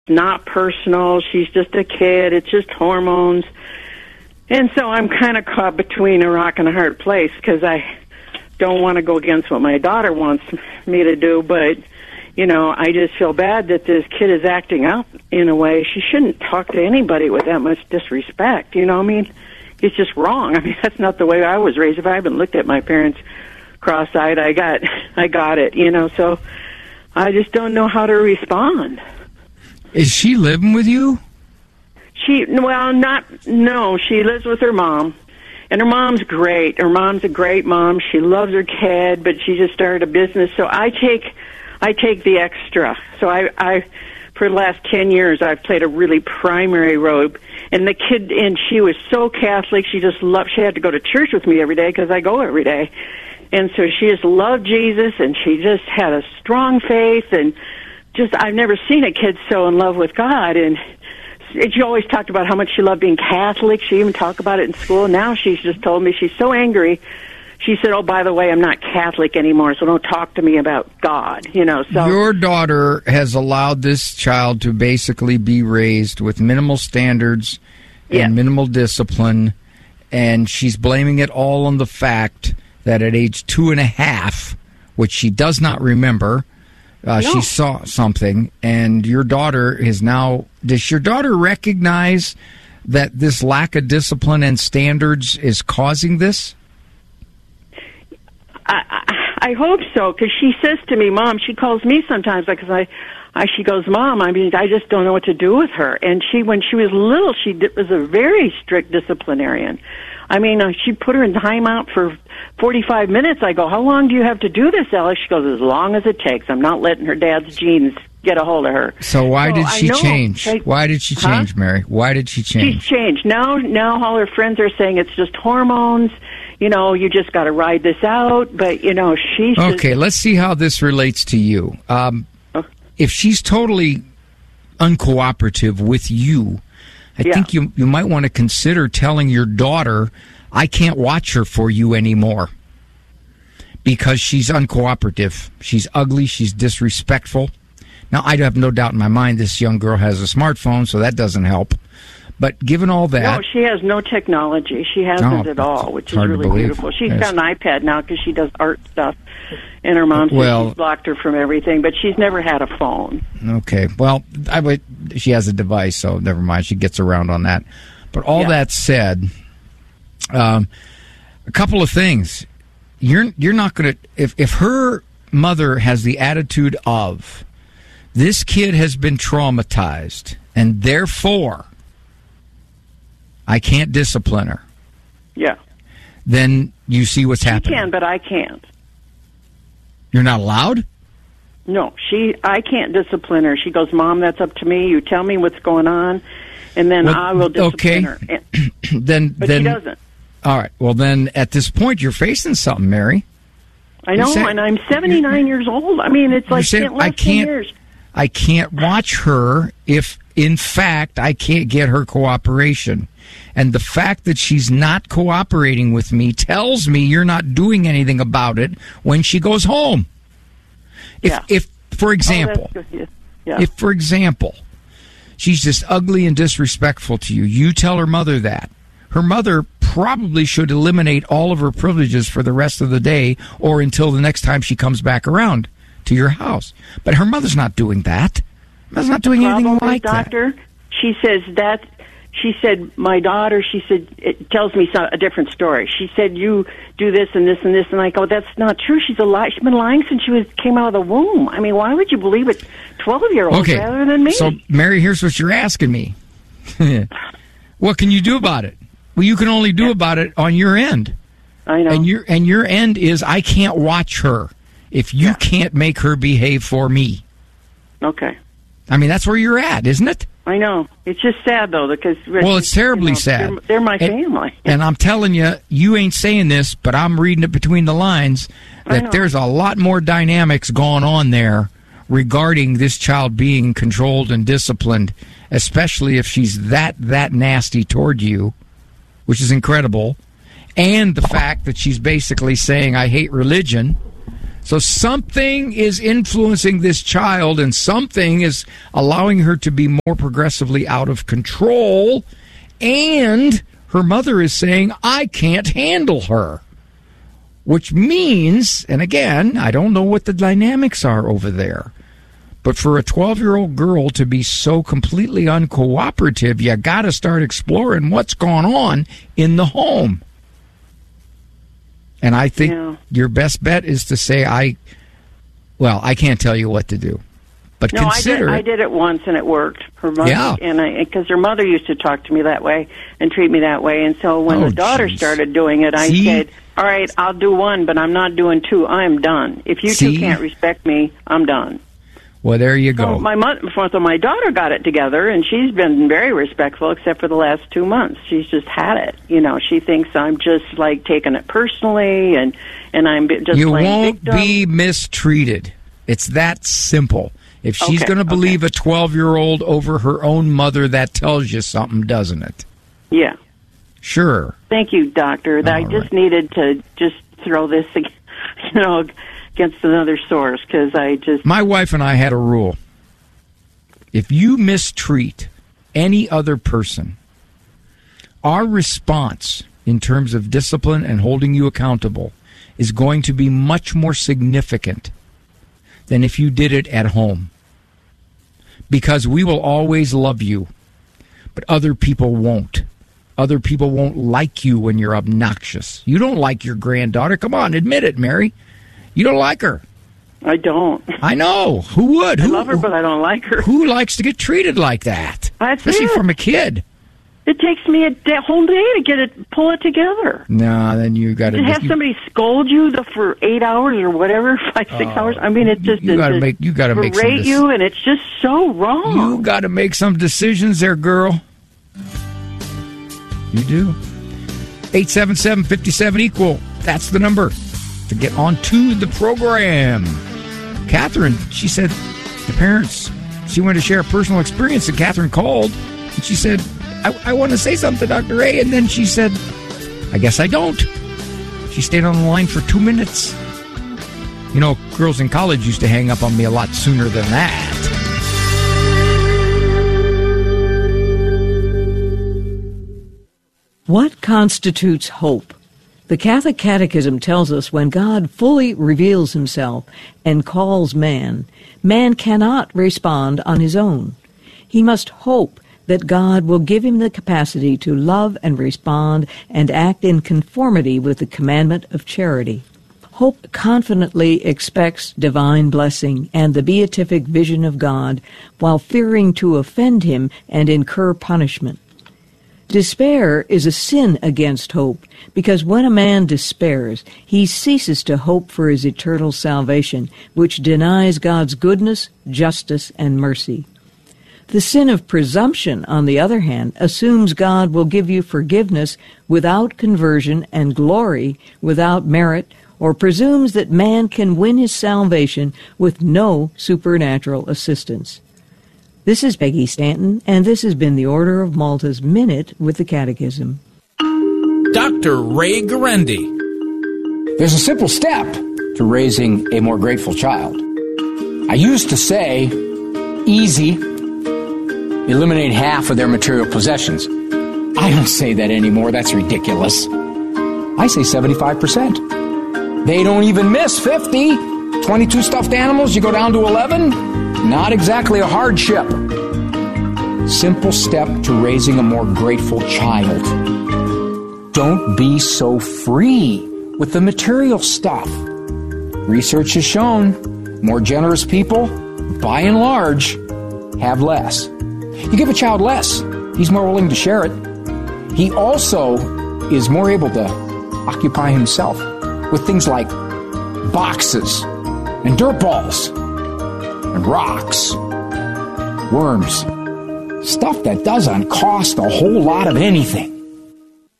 not personal. She's just a kid. It's just hormones. And so I'm kind of caught between a rock and a hard place because I don't want to go against what my daughter wants me to do, but, you know, I just feel bad that this kid is acting out in a way. She shouldn't talk to anybody with that much disrespect, you know what I mean? It's just wrong. I mean, that's not the way I was raised. If I haven't looked at my parents cross-eyed, I got it, you know, so I just don't know how to respond. Is she living with you? She lives with her mom, and her mom's great. Her mom's a great mom. She loves her kid, but she just started a business, so I take the extra. So I for the last 10 years, I've played a really primary role. And the kid, and she was so Catholic, she had to go to church with me every day because I go every day. And so she just loved Jesus, and she just had a strong faith, and just, I've never seen a kid so in love with God. And she always talked about how much she loved being Catholic. She even talked about it in school. Now she's just told me she's so angry. She said, oh, by the way, I'm not Catholic anymore, so don't talk to me about God, you know. So your daughter has allowed this child to basically be raised with minimal standards and minimal discipline, and she's blaming it all on the fact that at age 2.5, which she does not remember, she saw something, and your daughter is now... Does your daughter recognize that this lack of discipline and standards is causing this? I hope so, because she says to me, Mom, she calls me sometimes because she goes, Mom, I mean, I just don't know what to do with her. And when she was little, she was a very strict disciplinarian. I mean, she put her in timeout for 45 minutes. I go, how long do you have to do this, Alex? She goes, as long as it takes. I'm not letting her dad's genes get a hold of her. So why did she change? Why did she change, Mary? Why did she change? She's changed. Now all her friends are saying it's just hormones. You know, you just got to ride this out. But, you know, she's... Okay, let's see how this relates to you. If she's totally uncooperative with you, I think you might want to consider telling your daughter, I can't watch her for you anymore because she's uncooperative. She's ugly. She's disrespectful. Now, I have no doubt in my mind this young girl has a smartphone, so that doesn't help. But given all that... No, she has no technology. She hasn't at all, which is really beautiful. She's got an iPad now because she does art stuff. And her mom says she's blocked her from everything, but she's never had a phone. Okay. Well, she has a device, so never mind. She gets around on that. But all that said, a couple of things. You're not going to... If her mother has the attitude of, this kid has been traumatized, and therefore... I can't discipline her. Yeah. Then you see what's happening. She can, but I can't. You're not allowed? No, I can't discipline her. She goes, Mom, that's up to me. You tell me what's going on, and then I will discipline her. But she doesn't. All right. Well, then at this point, you're facing something, Mary. I know, and I'm 79 years old. I mean, it's like less 10 years. I can't watch her if, in fact, I can't get her cooperation. And the fact that she's not cooperating with me tells me you're not doing anything about it when she goes home. If for example, she's just ugly and disrespectful to you, you tell her mother that. Her mother probably should eliminate all of her privileges for the rest of the day or until the next time she comes back around to your house. But her mother's not doing that. Mother's not doing anything like that. Doctor, she says that... She said, my daughter, she said, it tells me a different story. She said, you do this and this and this. And I go, that's not true. She's been lying since she came out of the womb. I mean, why would you believe it 12-year-olds rather than me? So, Mary, here's what you're asking me. What can you do about it? Well, you can only do about it on your end. I know. And your end is, I can't watch her if you can't make her behave for me. Okay. I mean, that's where you're at, isn't it? I know. It's just sad, though, because... Well, it's terribly sad. They're my family. And I'm telling you, you ain't saying this, but I'm reading it between the lines, that there's a lot more dynamics going on there regarding this child being controlled and disciplined, especially if she's that nasty toward you, which is incredible, and the fact that she's basically saying, I hate religion. So something is influencing this child, and something is allowing her to be more progressively out of control, and her mother is saying, I can't handle her. Which means, and again, I don't know what the dynamics are over there, but for a 12-year-old girl to be so completely uncooperative, you got to start exploring what's going on in the home. And I think your best bet is to say, I can't tell you what to do, but consider it. I did it once, and it worked. Her mother, because her mother used to talk to me that way and treat me that way. And so when the daughter started doing it, I said, all right, I'll do one, but I'm not doing two. I'm done. If you two can't respect me, I'm done. Well, there you go. So my daughter got it together, and she's been very respectful, except for the last 2 months. She's just had it. You know, she thinks I'm just like taking it personally, and I'm just you playing victim. You won't be mistreated. It's that simple. If she's going to believe a 12-year-old over her own mother, that tells you something, doesn't it? Yeah. Sure. Thank you, Doctor. I just needed to just throw this, against another source, because My wife and I had a rule. If you mistreat any other person, our response in terms of discipline and holding you accountable is going to be much more significant than if you did it at home. Because we will always love you, but other people won't. Other people won't like you when you're obnoxious. You don't like your granddaughter. Come on, admit it, Mary. You don't like her. I don't. I know. Who would? I love her, but I don't like her. Who likes to get treated like that? Especially from a kid. It takes me a whole day to pull it together. No, then you got to have somebody scold you for 8 hours or whatever, 6 hours. I mean, it just you got to make berate you, and it's just so wrong. You got to make some decisions there, girl. You do. 877-57-EQUAL. That's the number to get onto the program. Catherine, she said the parents, she wanted to share a personal experience, and Catherine called, and she said, I want to say something to Dr. A, and then she said, I guess I don't. She stayed on the line for 2 minutes. You know, girls in college used to hang up on me a lot sooner than that. What constitutes hope? The Catholic Catechism tells us when God fully reveals himself and calls man, man cannot respond on his own. He must hope that God will give him the capacity to love and respond and act in conformity with the commandment of charity. Hope confidently expects divine blessing and the beatific vision of God while fearing to offend him and incur punishment. Despair is a sin against hope, because when a man despairs, he ceases to hope for his eternal salvation, which denies God's goodness, justice, and mercy. The sin of presumption, on the other hand, assumes God will give you forgiveness without conversion and glory without merit, or presumes that man can win his salvation with no supernatural assistance. This is Peggy Stanton, and this has been the Order of Malta's Minute with the Catechism. Dr. Ray Guarendi. There's a simple step to raising a more grateful child. I used to say, easy, eliminate half of their material possessions. I don't say that anymore. That's ridiculous. I say 75%. They don't even miss 50. 22 stuffed animals, you go down to 11? Not exactly a hardship. Simple step to raising a more grateful child. Don't be so free with the material stuff. Research has shown more generous people, by and large, have less. You give a child less, he's more willing to share it. He also is more able to occupy himself with things like boxes and dirt balls and rocks, worms, stuff that doesn't cost a whole lot of anything.